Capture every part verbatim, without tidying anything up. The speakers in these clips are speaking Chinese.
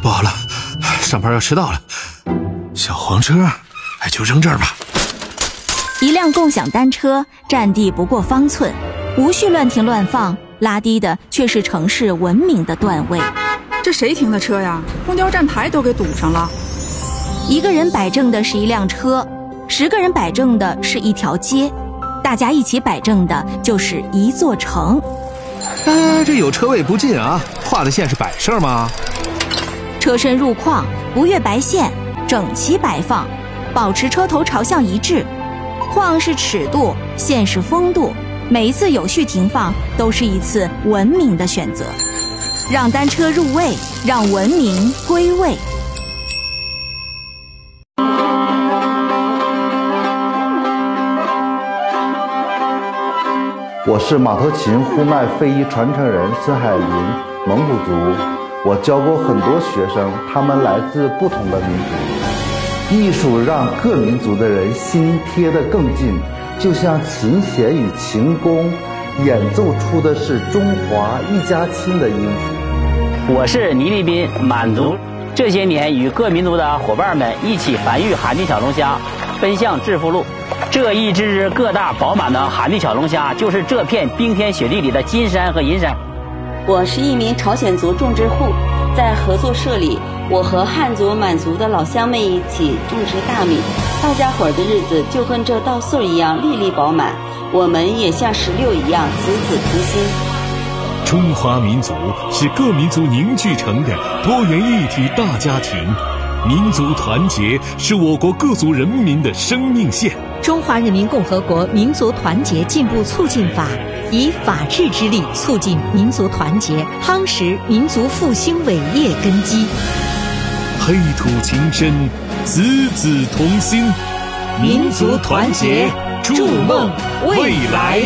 不好了，上班要迟到了。小黄车，哎，就扔这儿吧。 一辆共享单车占地不过方寸，无序乱停乱放，拉低的却是城市文明的段位。 这谁停的车呀？公交站牌都给堵上了。 一个人摆正的是一辆车，十个人摆正的是一条街，大家一起摆正的就是一座城。 哎，这有车位不进啊，画的线是摆设吗？ 车身入框，不越白线，整齐摆放，保持车头朝向一致。框是尺度，线是风度，每一次有序停放都是一次文明的选择。让单车入位，让文明归位。 我是马头琴呼麦非遗传承人孙海林，蒙古族。我教过很多学生，他们来自不同的民族。艺术让各民族的人心贴得更近，就像琴弦与琴弓演奏出的是中华一家亲的音符。 我是倪立斌，满族。这些年与各民族的伙伴们一起繁育寒地小龙虾，奔向致富路。这一只只个大饱满的寒地小龙虾，就是这片冰天雪地里的金山和银山。 我是一名朝鲜族种植户，在合作社里，我和汉族、满族的老乡们一起种植大米，大家伙儿的日子就跟这稻穗一样粒粒饱满，我们也像石榴一样子子同心。 中华民族是各民族凝聚成的多元一体大家庭，民族团结是我国各族人民的生命线。 中华人民共和国民族团结进步促进法以法治之力促进民族团结，夯实民族复兴伟业根基。 黑土情深，子子同心，民族团结，筑梦未来。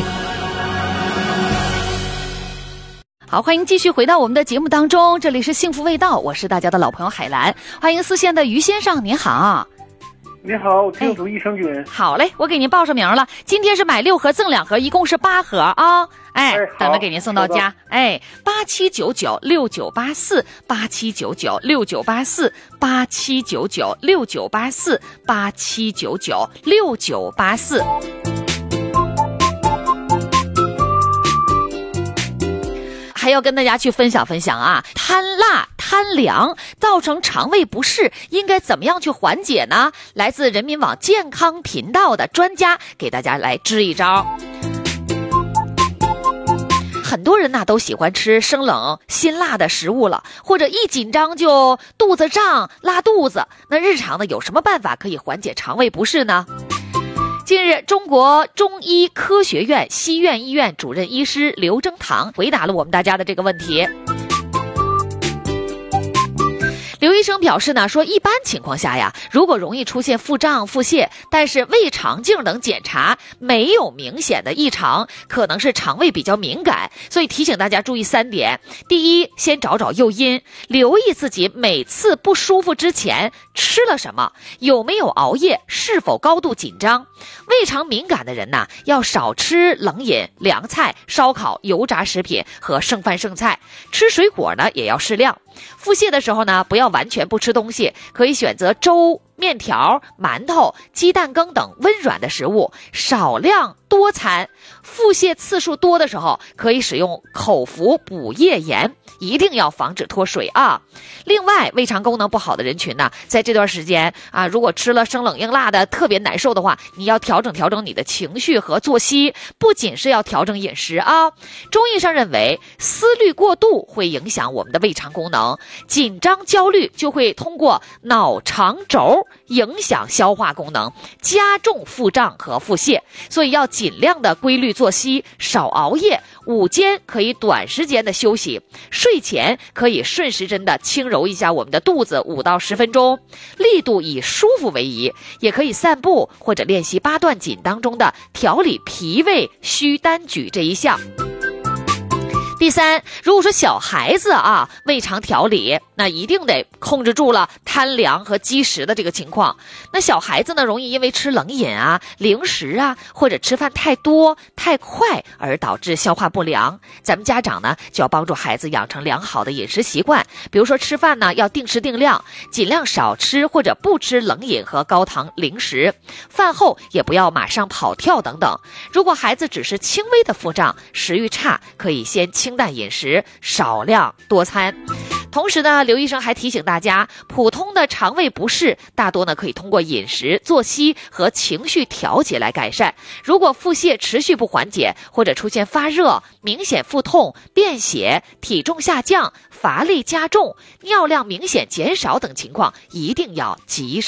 好，欢迎继续回到我们的节目当中，这里是幸福味道，我是大家的老朋友海兰。欢迎四线的于先生，您好。 你好，我听主益生菌。 好嘞，我给您报上名了。今天是买六盒赠两盒，一共是八盒啊！哎，哎等着给您送到家。哎，八七九九六九八四，八七九九六九八四，八七九九六九八四，八七九九六九八四。还要跟大家去分享分享啊，贪辣贪凉造成肠胃不适，应该怎么样去缓解呢？来自人民网健康频道的专家给大家来支一招。很多人呢都喜欢吃生冷辛辣的食物了，或者一紧张就肚子胀拉肚子，那日常呢有什么办法可以缓解肠胃不适呢？近日，中国中医科学院西苑医院主任医师刘征堂回答了我们大家的这个问题。刘医生表示呢，说一般情况下呀，如果容易出现腹胀、腹泻，但是胃肠镜等检查没有明显的异常，可能是肠胃比较敏感，所以提醒大家注意三点。第一，先找找诱因，留意自己每次不舒服之前吃了什么，有没有熬夜，是否高度紧张。胃肠敏感的人呢，要少吃冷饮、凉菜、烧烤、油炸食品和剩饭剩菜，吃水果呢也要适量。腹泻的时候呢，不要完全不吃东西，可以选择粥、面条、馒头、鸡蛋羹等温软的食物，少量多餐。腹泻次数多的时候，可以使用口服补液盐，一定要防止脱水啊。另外，胃肠功能不好的人群呢，在这段时间啊，如果吃了生冷硬辣的特别难受的话，你要调整调整你的情绪和作息，不仅是要调整饮食啊。中医上认为，思虑过度会影响我们的胃肠功能，紧张焦虑就会通过脑肠轴影响消化功能，加重腹胀和腹泻，所以要尽量的规律作息，少熬夜，午间可以短时间的休息，睡前可以顺时针的轻揉一下我们的肚子五到十分钟，力度以舒服为宜，也可以散步或者练习八段锦当中的调理脾胃虚单举这一项。 第三，如果说小孩子啊胃肠调理，那一定得控制住了贪凉和积食的这个情况。那小孩子呢，容易因为吃冷饮啊、零食啊，或者吃饭太多太快而导致消化不良。咱们家长呢就要帮助孩子养成良好的饮食习惯，比如说吃饭呢要定时定量，尽量少吃或者不吃冷饮和高糖零食，饭后也不要马上跑跳等等。如果孩子只是轻微的腹胀、食欲差，可以先清淡饮食，少量多餐。同时呢，刘医生还提醒大家，普通的肠胃不适大多呢可以通过饮食、作息和情绪调节来改善。如果腹泻持续不缓解，或者出现发热、明显腹痛、便血、体重下降、乏力加重、尿量明显减少等情况，一定要及时